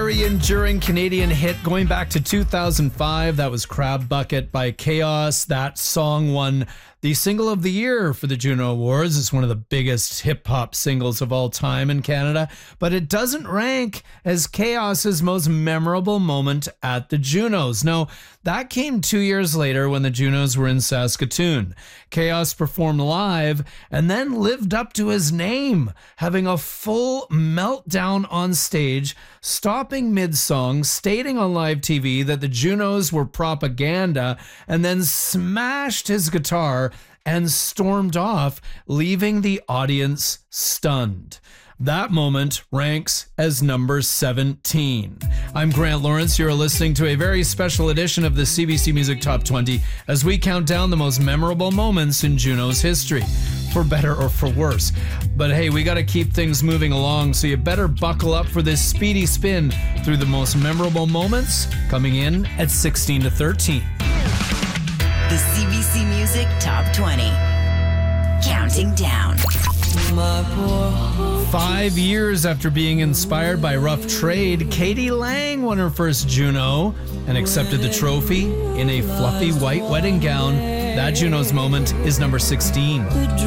very enduring Canadian hit going back to 2005. That was Crab Bucket by Chaos. That song won the Single of the Year for the Juno Awards. It's one of the biggest hip-hop singles of all time in Canada, but it doesn't rank as Chaos's most memorable moment at the Junos. No, that came 2 years later when the Junos were in Saskatoon. Chaos performed live and then lived up to his name, having a full meltdown on stage, stopping mid-song, stating on live TV that the Junos were propaganda, and then smashed his guitar and stormed off, leaving the audience stunned. That moment ranks as number 17. I'm Grant Lawrence. You're listening to a very special edition of the CBC Music Top 20 as we count down the most memorable moments in Juno's history, for better or for worse. But hey, we got to keep things moving along, so you better buckle up for this speedy spin through the most memorable moments, coming in at 16 to 13. The CBC Music Top 20. Counting down. 5 years after being inspired by Rough Trade, Katie Lang won her first Juno and accepted the trophy in a fluffy white wedding gown. That Juno's moment is number 16.